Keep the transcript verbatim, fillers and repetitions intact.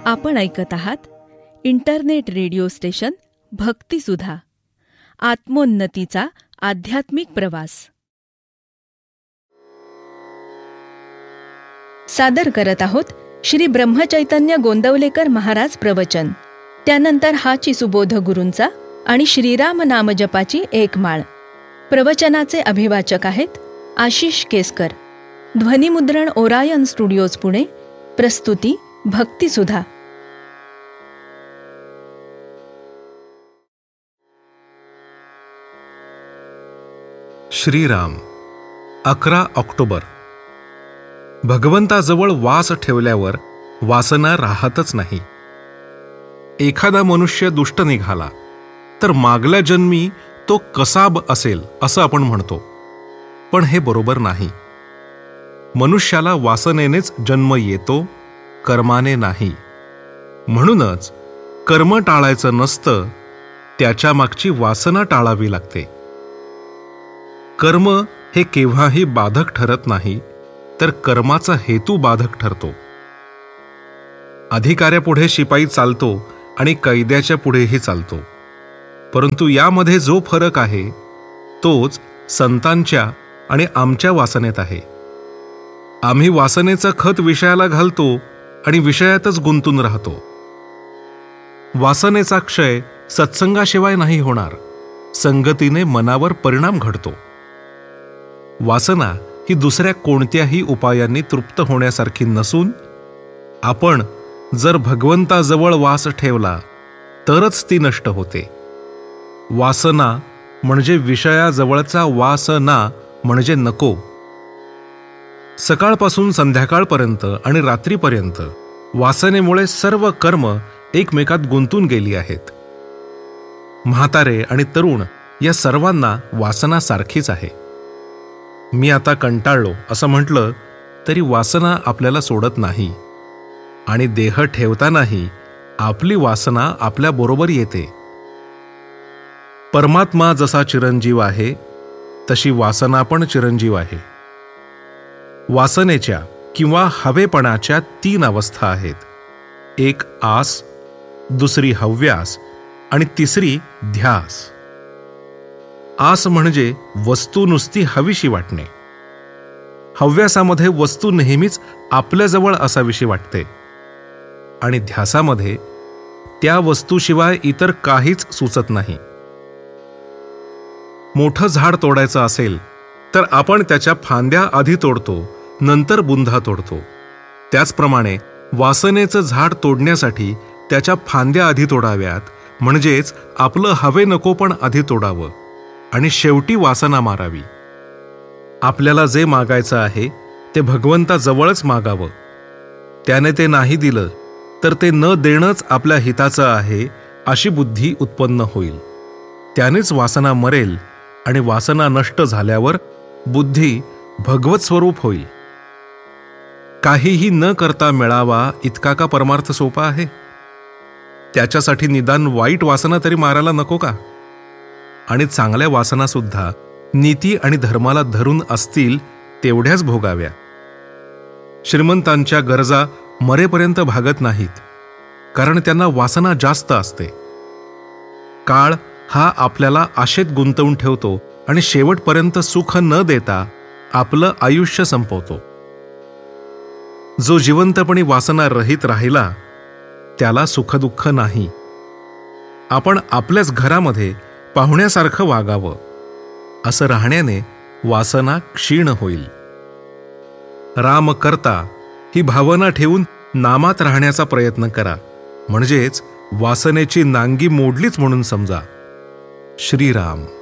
आपण ऐकत आहात इंटरनेट रेडिओ स्टेशन भक्तिसुधा, आत्मोन्नतीचा आध्यात्मिक प्रवास. सादर करत आहोत श्री ब्रह्मचैतन्य गोंदवलेकर महाराज प्रवचन. त्यानंतर हाची सुबोध गुरूंचा आणि श्रीराम नामजपाची एक माळ. प्रवचनाचे अभिवाचक आहेत आशिष केसकर. ध्वनिमुद्रण ओरायन स्टुडिओज पुणे. प्रस्तुती भक्तिसुधा. श्रीराम. अकरा ऑक्टोबर. भगवंताजवळ वास ठेवल्यावर वासना राहतच नाही. एखादा मनुष्य दुष्ट निघाला तर मागल्या जन्मी तो कसाब असेल असं आपण म्हणतो, पण हे बरोबर नाही. मनुष्याला वासनेनेच जन्म येतो, कर्माने नाही. म्हणूनच कर्म टाळायचं नसतं, त्याच्या मागची वासना टाळावी लागते. कर्म हे केव्हाही बाधक ठरत नाही, तर कर्माचा हेतू बाधक ठरतो. अधिकाऱ्यापुढे शिपाई चालतो आणि कैद्याच्या पुढेही चालतो, परंतु यामध्ये जो फरक आहे तोच संतांच्या आणि आमच्या वासनेत आहे. आम्ही वासनेचं खत विषयाला घालतो आणि विषयातच गुंतून राहतो. वासनेचा क्षय सत्संगाशिवाय नाही होणार, संगतीने मनावर परिणाम घडतो. वासना ही दुसऱ्या कोणत्याही उपायांनी तृप्त होण्यासारखी नसून, आपण जर भगवंताजवळ वास ठेवला तरच ती नष्ट होते. वासना म्हणजे विषयाजवळचा वासना म्हणजे नको. सकाळपासून संध्याकाळपर्यंत आणि रात्रीपर्यंत वासनेमुळे सर्व कर्म एकमेकात गुंतून गेली आहेत. म्हातारे आणि तरुण या सर्वांना वासना सारखीच आहे. मी आता कंटाळलो असं म्हटलं तरी वासना आपल्याला सोडत नाही, आणि देह ठेवतानाही आपली वासना आपल्या बरोबर येते. परमात्मा जसा चिरंजीव आहे तशी वासना पण चिरंजीव आहे. वासनेच्या किंवा हवेपणाच्या तीन अवस्था आहेत. एक आस, दुसरी हव्यास आणि तिसरी ध्यास. आस म्हणजे वस्तू नुसती हवीशी वाटणे. हव्यासामध्ये वस्तू नेहमीच आपल्याजवळ असावीशी वाटते, आणि ध्यासामध्ये त्या वस्तूशिवाय इतर काहीच सुचत नाही. मोठं झाड तोडायचं असेल तर आपण त्याच्या फांद्या आधी तोडतो, नंतर बुंधा तोडतो. त्याचप्रमाणे वासनेचं झाड तोडण्यासाठी त्याच्या फांद्या आधी तोडाव्यात, म्हणजेच आपलं हवे नको पण आधी तोडावं आणि शेवटी वासना मारावी. आपल्याला जे मागायचं आहे ते भगवंताजवळच मागावं. त्याने ते नाही दिलं तर ते न देणंच आपल्या हिताचं आहे अशी बुद्धी उत्पन्न होईल. त्यानेच वासना मरेल, आणि वासना नष्ट झाल्यावर बुद्धी भगवत स्वरूप होईल. काहीही न करता मिळावा इतका का परमार्थ सोपा आहे? त्याच्यासाठी निदान वाईट वासना तरी मारायला नको का? आणि चांगल्या वासना सुद्धा नीती आणि धर्माला धरून असतील तेवढ्याच भोगाव्या. श्रीमंतांच्या गरजा मरेपर्यंत भागत नाहीत, कारण त्यांना वासना जास्त असते. काळ हा आपल्याला आशेत गुंतवून ठेवतो आणि शेवटपर्यंत सुख न देता आपलं आयुष्य संपवतो. जो जिवंतपणी वासना रहित राहिला त्याला सुखदुःख नाही. आपण आपल्याच घरामध्ये पाहुण्यासारखं वागावं, असं राहण्याने वासना क्षीण होईल. राम करता ही भावना ठेवून नामात राहण्याचा प्रयत्न करा, म्हणजेच वासनेची नांगी मोडलीच म्हणून समजा. श्रीराम.